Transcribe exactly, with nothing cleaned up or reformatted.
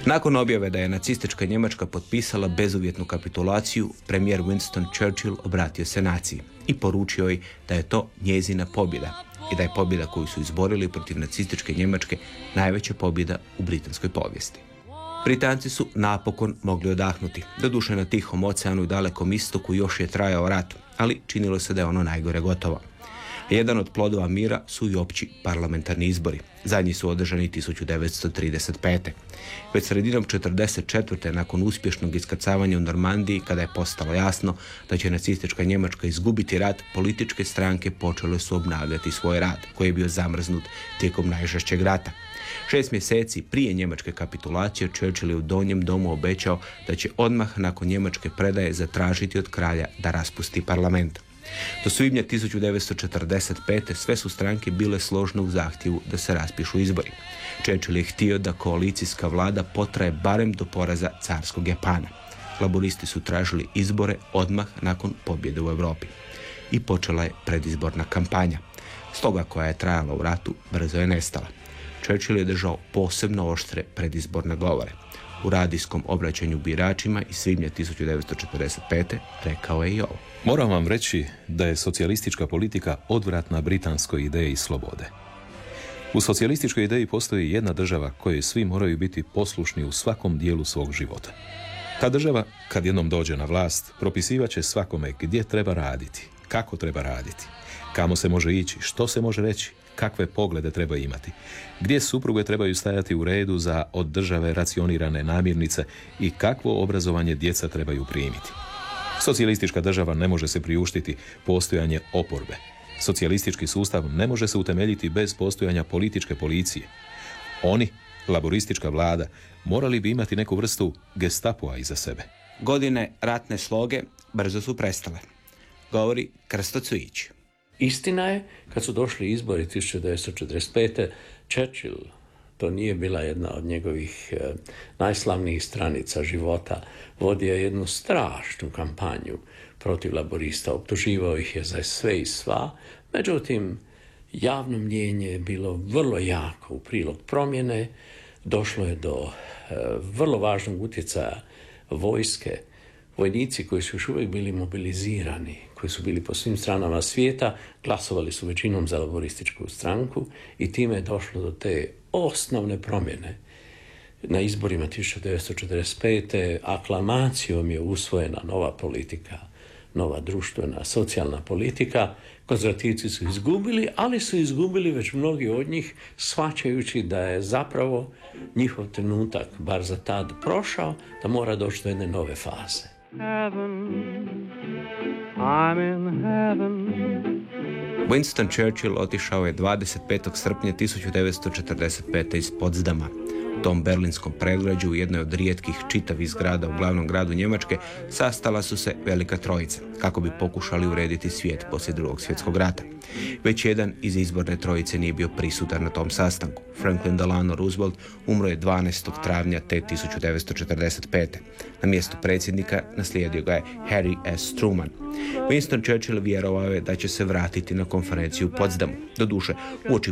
Nakon objave da je nacistička Njemačka potpisala bezuvjetnu kapitulaciju, premijer Winston Churchill obratio se naciji i poručio joj da je to njezina pobjeda i da je pobjeda koju su izborili protiv nacističke Njemačke najveća pobjeda u britanskoj povijesti. Britanci su napokon mogli odahnuti. Doduše na Tihom oceanu i Dalekom istoku još je trajao rat, ali činilo se da je ono najgore gotovo. Jedan od plodova mira su i opći parlamentarni izbori. Zadnji su održani tisuću devetsto trideset pete. Već sredinom četrdeset četvrte nakon uspješnog iskrcavanja u Normandiji, kada je postalo jasno da će nacistička Njemačka izgubiti rat, političke stranke počele su obnavljati svoj rad, koji je bio zamrznut tijekom najžešćeg rata. Šest mjeseci prije njemačke kapitulacije Churchill je u Donjem domu obećao da će odmah nakon njemačke predaje zatražiti od kralja da raspusti parlament. Do svibnja tisuću devetsto četrdeset pete sve su stranke bile složne u zahtjevu da se raspišu izbori. Churchill je htio da koalicijska vlada potraje barem do poraza carskog Japana. Laboristi su tražili izbore odmah nakon pobjede u Europi. I počela je predizborna kampanja. Stoga koja je trajala u ratu, brzo je nestala. Churchill je držao posebno oštre predizborne govore. U radijskom obraćanju biračima iz svibnja tisuću devetsto četrdeset pete rekao je i ovo. Moram vam reći da je socijalistička politika odvratna britanskoj ideji slobode. U socijalističkoj ideji postoji jedna država kojoj svi moraju biti poslušni u svakom dijelu svog života. Ta država, kad jednom dođe na vlast, propisivaće svakome gdje treba raditi, kako treba raditi, kamo se može ići, što se može reći, kakve poglede treba imati, gdje supruge trebaju stajati u redu za od države racionirane namirnice i kakvo obrazovanje djeca trebaju primiti. Socijalistička država ne može se priuštiti postojanje oporbe. Socijalistički sustav ne može se utemeljiti bez postojanja političke policije. Oni, laboristička vlada, morali bi imati neku vrstu gestapoa iza sebe. Godine ratne sloge brzo su prestale. Govori Krsto Cujić. Istina je, kad su došli izbori tisuću devetsto četrdeset pete. Churchill, to nije bila jedna od njegovih eh, najslavnijih stranica života, vodio je jednu strašnu kampanju protiv laborista, optuživao ih je za sve i sva, međutim, javno mnijenje je bilo vrlo jako u prilog promjene, došlo je do eh, vrlo važnog utjecaja vojske. Vojnici koji su još uvijek bili mobilizirani, koji su bili po svim stranama svijeta, glasovali su većinom za laborističku stranku i time je došlo do te osnovne promjene. Na izborima tisuću devetsto četrdeset pete. aklamacijom je usvojena nova politika, nova društvena, socijalna politika. Konzervativci su izgubili, ali su izgubili već mnogi od njih, shvaćajući da je zapravo njihov trenutak, bar za tad, prošao, da mora doći do jedne nove faze. Heaven, I'm in heaven. Winston Churchill otišao je dvadeset petog srpnja tisuću devetsto četrdeset pete. iz Potsdama. U tom berlinskom predgrađu, u jednoj od rijetkih čitavih zgrada u glavnom gradu Njemačke, sastala su se velika trojica, kako bi pokušali urediti svijet poslije drugog svjetskog rata. Već jedan iz izborne trojice nije bio prisutan na tom sastanku. Franklin Delano Roosevelt umro je dvanaestog travnja te tisuću devetsto četrdeset pete. Na mjestu predsjednika naslijedio ga je Harry S. Truman. Winston Churchill vjerovao je da će se vratiti na konferenciju u Potsdamu. Doduše, uoči